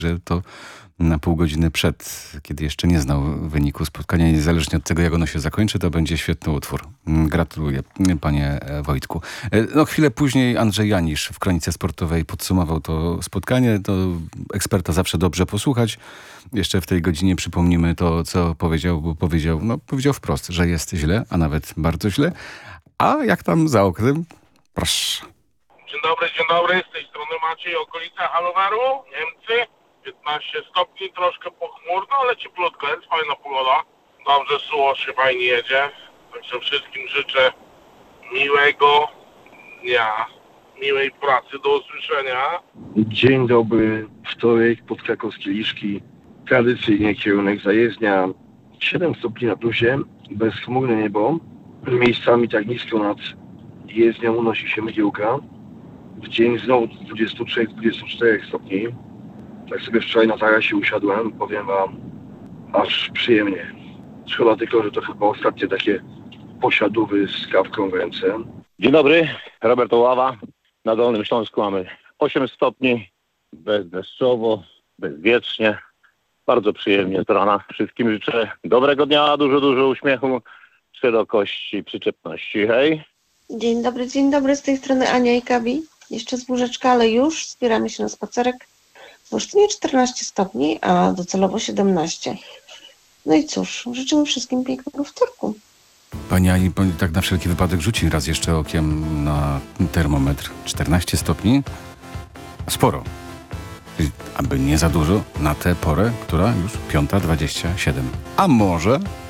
że to na pół godziny przed, kiedy jeszcze nie znał wyniku spotkania, niezależnie od tego, jak ono się zakończy, to będzie świetny utwór. Gratuluję, panie Wojtku. No, chwilę później Andrzej Janisz w Kronice Sportowej podsumował to spotkanie. To eksperta zawsze dobrze posłuchać. Jeszcze w tej godzinie przypomnimy to, co powiedział, bo powiedział wprost, że jest źle, a nawet bardzo źle. A jak tam za oknem? Proszę. Dzień dobry, z tej strony Maciej, okolica Hanoweru, Niemcy, 15 stopni, troszkę pochmurno, ale cieplutko jest, fajna pogoda, dobrze suło się, fajnie jedzie, także wszystkim życzę miłego dnia, miłej pracy, do usłyszenia. Dzień dobry, wtorek, podkrakowskie Liszki, tradycyjnie kierunek zajezdnia, 7 stopni na plusie, bezchmurne niebo, miejscami tak nisko nad jezdnią unosi się mgiełka. W dzień znowu 23-24 stopni. Tak sobie wczoraj na tarasie usiadłem, powiem wam, aż przyjemnie. Szkoda tylko, że to chyba ostatnie takie posiadówy z kawką w ręce. Dzień dobry, Robert Oława. Na Dolnym Śląsku mamy 8 stopni, bezdeszczowo, bezwietrznie. Bardzo przyjemnie z rana. Wszystkim życzę dobrego dnia, dużo uśmiechu, szerokości, przyczepności. Hej! Dzień dobry, z tej strony Ania i Gabi. Jeszcze z Łużeczka, ale już zbieramy się na spacerek. W Olsztynie 14 stopni, a docelowo 17. No i cóż, życzymy wszystkim pięknego wtorku. Pani Ani tak na wszelki wypadek rzuci raz jeszcze okiem na termometr. 14 stopni? Sporo. Aby nie za dużo na tę porę, która już 5:27. A może